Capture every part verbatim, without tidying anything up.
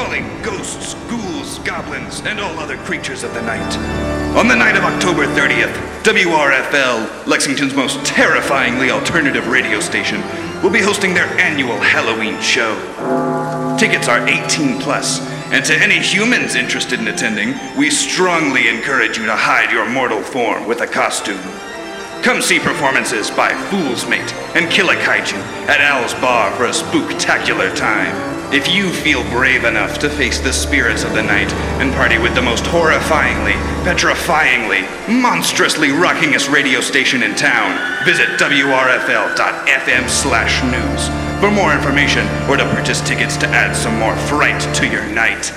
calling ghosts, ghouls, goblins, and all other creatures of the night. On the night of October thirtieth, W R F L, Lexington's most terrifyingly alternative radio station, will be hosting their annual Halloween show. Tickets are eighteen plus, and to any humans interested in attending, we strongly encourage you to hide your mortal form with a costume. Come see performances by Fool's Mate and Killakaiju at Owl's Bar for a spooktacular time. If you feel brave enough to face the spirits of the night and party with the most horrifyingly, petrifyingly, monstrously rockingest radio station in town, visit W R F L dot F M slash news for more information or to purchase tickets to add some more fright to your night.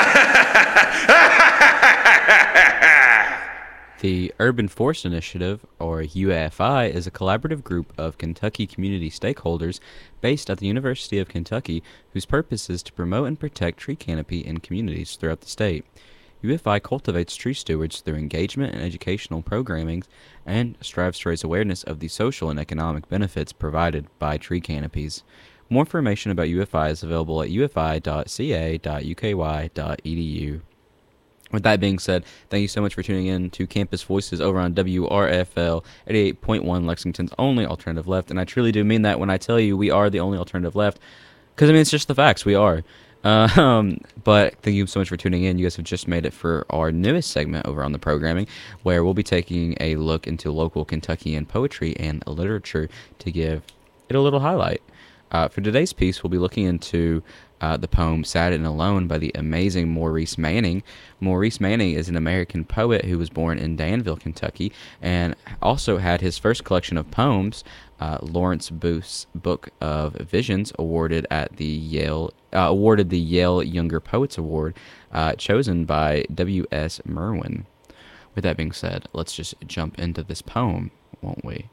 The Urban Forest Initiative, or U A F I, is a collaborative group of Kentucky community stakeholders based at the University of Kentucky whose purpose is to promote and protect tree canopy in communities throughout the state. U A F I cultivates tree stewards through engagement and educational programming and strives to raise awareness of the social and economic benefits provided by tree canopies. More information about U A F I is available at u f i dot c a dot u k y dot e d u. With that being said, thank you so much for tuning in to Campus Voices over on W R F L eighty-eight point one, Lexington's only alternative left. And I truly do mean that when I tell you we are the only alternative left, because, I mean, it's just the facts. We are. Uh, um, but thank you so much for tuning in. You guys have just made it for our newest segment over on the programming, where we'll be taking a look into local Kentuckian poetry and literature to give it a little highlight. Uh, for today's piece, we'll be looking into uh, the poem Sad and Alone by the amazing Maurice Manning. Maurice Manning is an American poet who was born in Danville, Kentucky, and also had his first collection of poems, uh, Lawrence Booth's Book of Visions, awarded at the Yale uh, awarded the Yale Younger Poets Award, uh, chosen by W S Merwin. With that being said, let's just jump into this poem, won't we?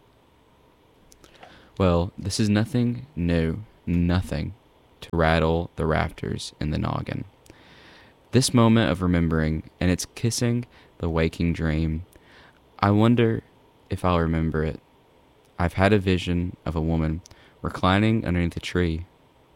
Well, this is nothing new, nothing to rattle the rafters in the noggin. This moment of remembering, and it's kissing the waking dream. I wonder if I'll remember it. I've had a vision of a woman reclining underneath a tree.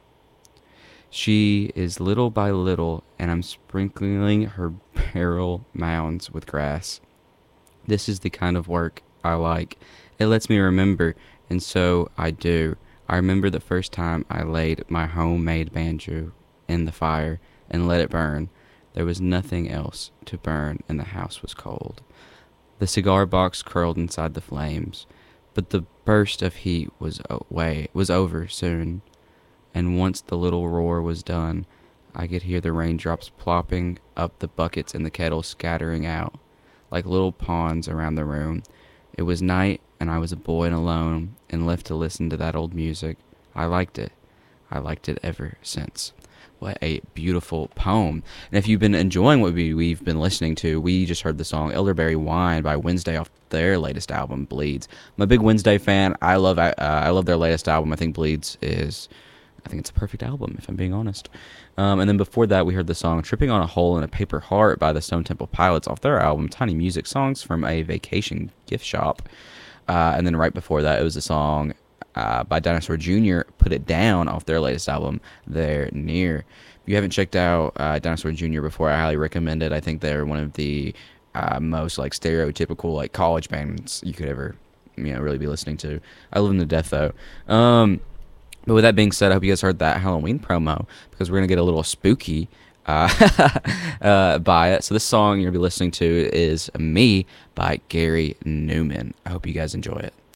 She is little by little, and I'm sprinkling her barrel mounds with grass. This is the kind of work I like. It lets me remember. And so I do. I remember the first time I laid my homemade banjo in the fire and let it burn. There was nothing else to burn, and the house was cold. The cigar box curled inside the flames, but the burst of heat was away, was over soon. And once the little roar was done, I could hear the raindrops plopping up the buckets and the kettle scattering out like little ponds around the room. It was night, and I was a boy and alone, and left to listen to that old music. I liked it. I liked it ever since. What a beautiful poem. And if you've been enjoying what we, we've been listening to, we just heard the song Elderberry Wine by Wednesday off their latest album, Bleeds. I'm a big Wednesday fan. I love uh, I love their latest album. I think Bleeds is, I think it's a perfect album, if I'm being honest. Um, and then before that, we heard the song Tripping on a Hole in a Paper Heart by the Stone Temple Pilots off their album Tiny Music Songs from a Vacation Gift Shop. Uh, and then right before that, it was a song uh, by Dinosaur Junior, Put It Down, off their latest album, They're Near. If you haven't checked out uh, Dinosaur Junior before, I highly recommend it. I think they're one of the uh, most like stereotypical like college bands you could ever, you know, really be listening to. I love them to death, though. Um, but with that being said, I hope you guys heard that Halloween promo, because we're going to get a little spooky uh, uh, by it. So this song you're going to be listening to is Me by Gary Newman. I hope you guys enjoy it.